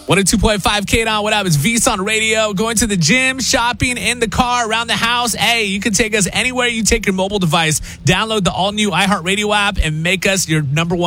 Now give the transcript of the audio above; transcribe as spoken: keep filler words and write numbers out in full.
one oh two point five K on. What up? It's VSON Radio. Going to the gym, shopping, in the car, around the house. Hey, you can take us anywhere you take your mobile device. Download the all-new iHeartRadio app and make us your number one